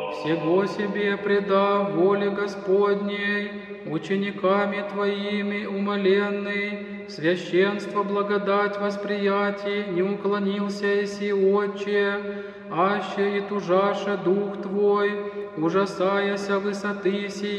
всего себе предав воле Господней, учениками Твоими умоленный, священство благодать восприятий, не уклонился иси, Отче, аще и тужаше Дух Твой, ужасаяся высоты сии,